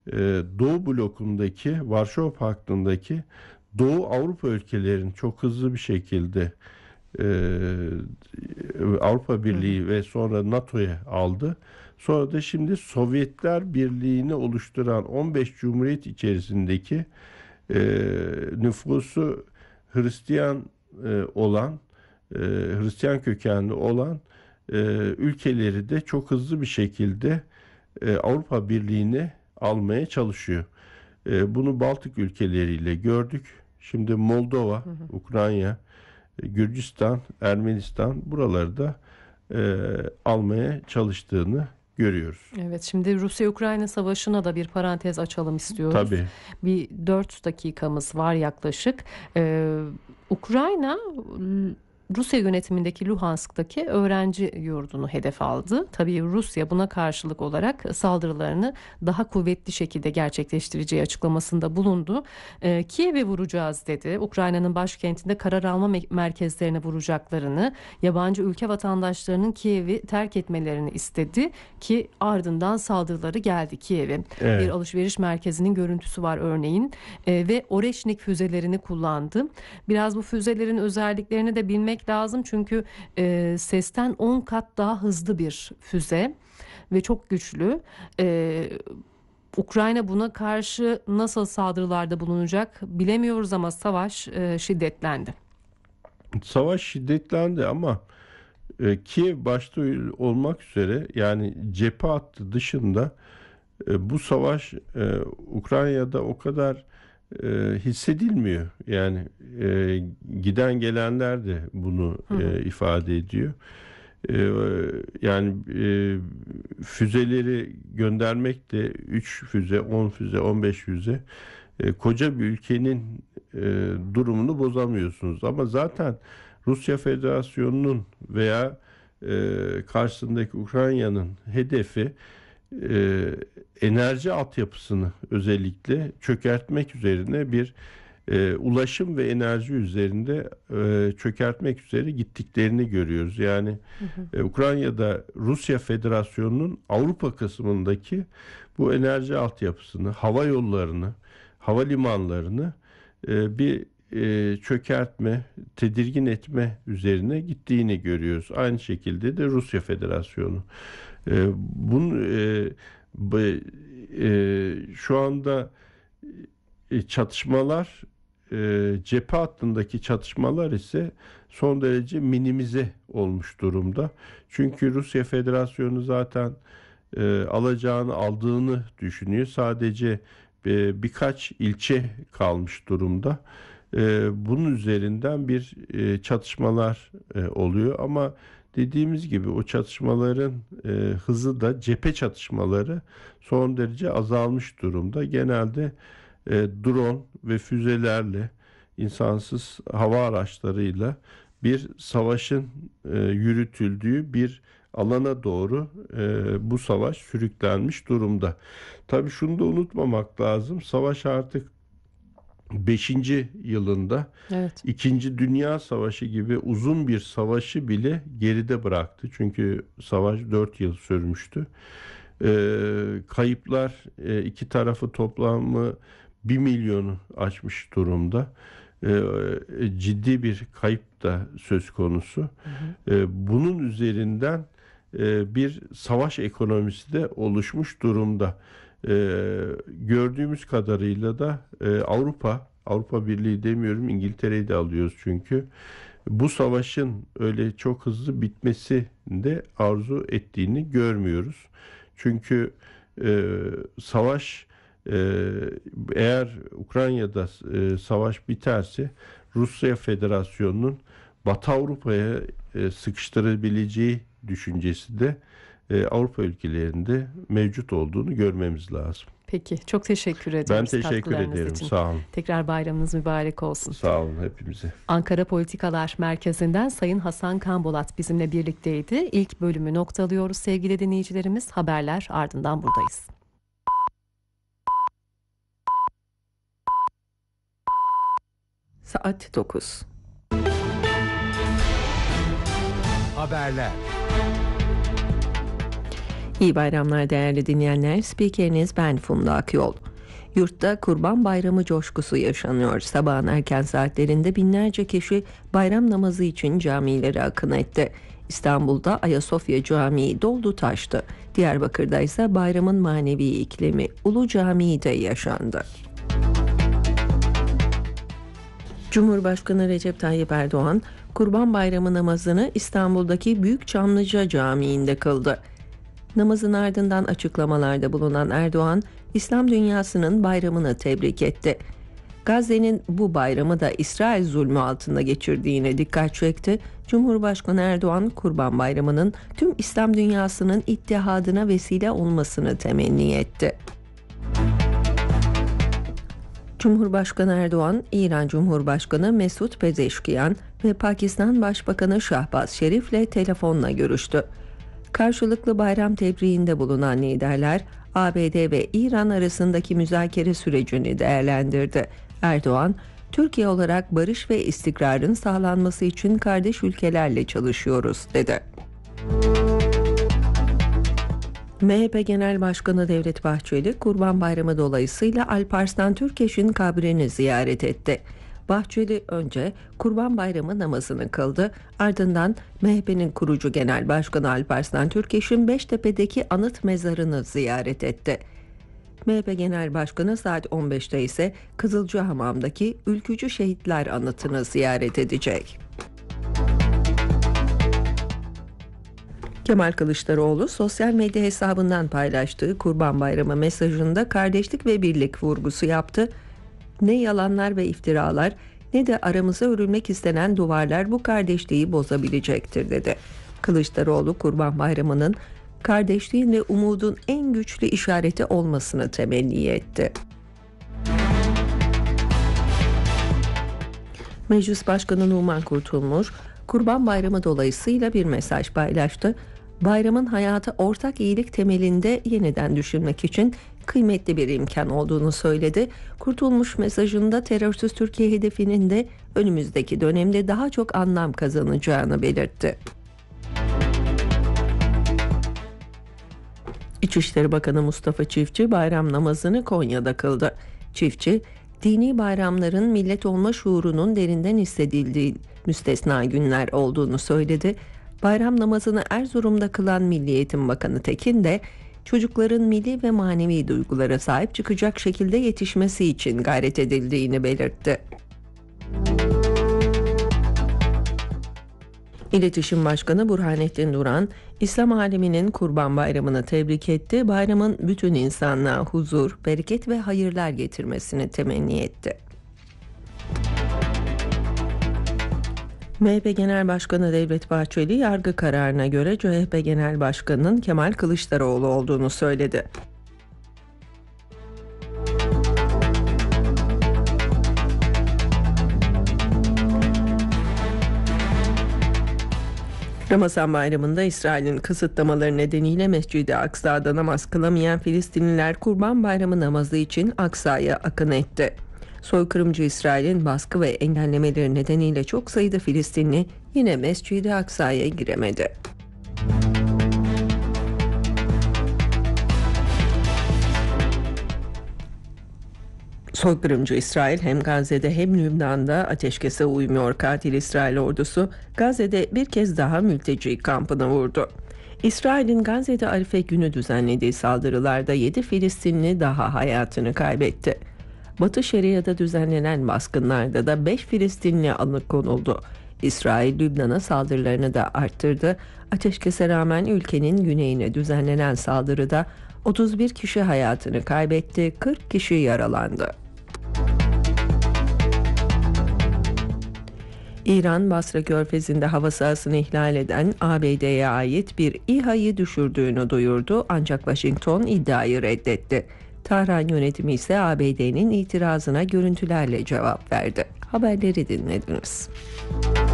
Doğu blokundaki, Varşova Paktı'ndaki Doğu Avrupa ülkelerin çok hızlı bir şekilde e, Avrupa Hı hı. Birliği ve sonra NATO'ya aldı. Sonra da şimdi Sovyetler Birliği'ni oluşturan 15 Cumhuriyet içerisindeki e, nüfusu Hristiyan olan, Hristiyan kökenli olan e, ülkeleri de çok hızlı bir şekilde Avrupa Birliği'ne almaya çalışıyor. Bunu Baltık ülkeleriyle gördük. Şimdi Moldova, Hı hı. Ukrayna, Gürcistan, Ermenistan buraları da almaya çalıştığını görüyoruz. Evet, şimdi Rusya-Ukrayna savaşına da bir parantez açalım istiyoruz. Tabii. Bir 4 dakikamız var yaklaşık. Ukrayna Rusya yönetimindeki Luhansk'taki öğrenci yurdunu hedef aldı. Tabii Rusya buna karşılık olarak saldırılarını daha kuvvetli şekilde gerçekleştireceği açıklamasında bulundu. Kiev'i vuracağız dedi. Ukrayna'nın başkentinde karar alma merkezlerine vuracaklarını, yabancı ülke vatandaşlarının Kiev'i terk etmelerini istedi ki ardından saldırıları geldi Kiev'e. Bir Evet. alışveriş merkezinin görüntüsü var örneğin. Ve Oreşnik füzelerini kullandı. Biraz bu füzelerin özelliklerini de bilmek lazım çünkü sesten 10 kat daha hızlı bir füze ve çok güçlü. Ukrayna buna karşı nasıl saldırılarda bulunacak bilemiyoruz ama savaş şiddetlendi. Savaş şiddetlendi ama Kiev başta olmak üzere yani cephe hattı dışında bu savaş Ukrayna'da o kadar hissedilmiyor. Yani giden gelenler de bunu Hı hı. ifade ediyor. E, Yani füzeleri göndermek de 3 füze, 10 füze, 15 füze koca bir ülkenin durumunu bozamıyorsunuz. Ama zaten Rusya Federasyonu'nun veya karşısındaki Ukrayna'nın hedefi e, enerji altyapısını özellikle çökertmek üzerine bir ulaşım ve enerji üzerinde çökertmek üzere gittiklerini görüyoruz. Yani Hı hı. Ukrayna'da Rusya Federasyonu'nun Avrupa kısmındaki bu enerji altyapısını, hava yollarını, havalimanlarını bir çökertme, tedirgin etme üzerine gittiğini görüyoruz. Aynı şekilde de Rusya Federasyonu. Bunun şu anda çatışmalar cephe hattındaki çatışmalar ise son derece minimize olmuş durumda. Çünkü Rusya Federasyonu zaten alacağını aldığını düşünüyor. Sadece birkaç ilçe kalmış durumda. Bunun üzerinden bir çatışmalar oluyor ama dediğimiz gibi o çatışmaların hızı da cephe çatışmaları son derece azalmış durumda. Genelde drone ve füzelerle insansız hava araçlarıyla bir savaşın yürütüldüğü bir alana doğru bu savaş sürüklenmiş durumda. Tabii şunu da unutmamak lazım. Savaş artık beşinci yılında Evet. İkinci Dünya Savaşı gibi uzun bir savaşı bile geride bıraktı. Çünkü savaş 4 yıl sürmüştü. Kayıplar iki tarafı toplamı 1 milyonu aşmış durumda. Ciddi bir kayıp da söz konusu. Hı hı. Bunun üzerinden bir savaş ekonomisi de oluşmuş durumda. Gördüğümüz kadarıyla da Avrupa Birliği demiyorum, İngiltere'yi de alıyoruz çünkü bu savaşın öyle çok hızlı bitmesi de arzu ettiğini görmüyoruz. Çünkü savaş eğer Ukrayna'da savaş biterse Rusya Federasyonu'nun Batı Avrupa'ya sıkıştırabileceği düşüncesi de Avrupa ülkelerinde mevcut olduğunu görmemiz lazım. Peki, çok teşekkür Ben ediyoruz teşekkür katkılarınız ederim. için. Sağ olun. Tekrar bayramınız mübarek olsun. Sağ olun hepimize. Ankara Politikalar Merkezi'nden Sayın Hasan Kambolat bizimle birlikteydi. İlk bölümü noktalıyoruz sevgili dinleyicilerimiz. Haberler ardından buradayız. Saat 9. Haberler. İyi bayramlar değerli dinleyenler. Spikeriniz ben Funda Akyol. Yurtta Kurban Bayramı coşkusu yaşanıyor. Sabahın erken saatlerinde binlerce kişi bayram namazı için camilere akın etti. İstanbul'da Ayasofya Camii doldu taştı. Diyarbakır'da ise bayramın manevi iklimi Ulu Camii'de yaşandı. Cumhurbaşkanı Recep Tayyip Erdoğan, Kurban Bayramı namazını İstanbul'daki Büyük Çamlıca Camii'nde kıldı. Namazın ardından açıklamalarda bulunan Erdoğan, İslam dünyasının bayramını tebrik etti. Gazze'nin bu bayramı da İsrail zulmü altında geçirdiğine dikkat çekti. Cumhurbaşkanı Erdoğan, Kurban Bayramı'nın tüm İslam dünyasının ittihadına vesile olmasını temenni etti. Cumhurbaşkanı Erdoğan, İran Cumhurbaşkanı Mesut Pezeşkiyan ve Pakistan Başbakanı Şahbaz Şerif'le telefonla görüştü. Karşılıklı bayram tebriğinde bulunan liderler, ABD ve İran arasındaki müzakere sürecini değerlendirdi. Erdoğan, Türkiye olarak barış ve istikrarın sağlanması için kardeş ülkelerle çalışıyoruz, dedi. MHP Genel Başkanı Devlet Bahçeli, Kurban Bayramı dolayısıyla Alparslan Türkeş'in kabrini ziyaret etti. Bahçeli önce Kurban Bayramı namazını kıldı, ardından MHP'nin kurucu Genel Başkanı Alparslan Türkeş'in Beştepe'deki anıt mezarını ziyaret etti. MHP Genel Başkanı saat 15'te ise Kızılcahamam'daki Ülkücü Şehitler Anıtı'nı ziyaret edecek. Kemal Kılıçdaroğlu sosyal medya hesabından paylaştığı Kurban Bayramı mesajında kardeşlik ve birlik vurgusu yaptı. Ne yalanlar ve iftiralar ne de aramıza örülmek istenen duvarlar bu kardeşliği bozabilecektir, dedi. Kılıçdaroğlu, Kurban Bayramı'nın kardeşliğin ve umudun en güçlü işareti olmasını temenni etti. Meclis Başkanı Numan Kurtulmuş, Kurban Bayramı dolayısıyla bir mesaj paylaştı. Bayramın hayata ortak iyilik temelinde yeniden düşünmek için kıymetli bir imkan olduğunu söyledi. Kurtulmuş mesajında terörsüz Türkiye hedefinin de önümüzdeki dönemde daha çok anlam kazanacağını belirtti. İçişleri Bakanı Mustafa Çiftçi bayram namazını Konya'da kıldı. Çiftçi, dini bayramların millet olma şuurunun derinden hissedildiği müstesna günler olduğunu söyledi. Bayram namazını Erzurum'da kılan Milli Eğitim Bakanı Tekin de çocukların milli ve manevi duygulara sahip çıkacak şekilde yetişmesi için gayret edildiğini belirtti. İletişim Başkanı Burhanettin Duran, İslam aleminin Kurban Bayramı'nı tebrik etti. Bayramın bütün insanlığa huzur, bereket ve hayırlar getirmesini temenni etti. MHP Genel Başkanı Devlet Bahçeli, yargı kararına göre CHP Genel Başkanı'nın Kemal Kılıçdaroğlu olduğunu söyledi. Ramazan Bayramı'nda İsrail'in kısıtlamaları nedeniyle Mescid-i Aksa'da namaz kılamayan Filistinliler Kurban Bayramı namazı için Aksa'ya akın etti. Soykırımcı İsrail'in baskı ve engellemeleri nedeniyle çok sayıda Filistinli yine Mescid-i Aksa'ya giremedi. Soykırımcı İsrail hem Gazze'de hem Lübnan'da ateşkese uymuyor. Katil İsrail ordusu Gazze'de bir kez daha mülteci kampını vurdu. İsrail'in Gazze'de Arife günü düzenlediği saldırılarda 7 Filistinli daha hayatını kaybetti. Batı Şeria'da düzenlenen baskınlarda da 5 Filistinli alıkonuldu. İsrail, Lübnan'a saldırılarını da arttırdı. Ateşkese rağmen ülkenin güneyine düzenlenen saldırıda 31 kişi hayatını kaybetti, 40 kişi yaralandı. İran, Basra Körfezi'nde hava sahasını ihlal eden ABD'ye ait bir İHA'yı düşürdüğünü duyurdu, ancak Washington iddiayı reddetti. Tahran yönetimi ise ABD'nin itirazına görüntülerle cevap verdi. Haberleri dinlediniz.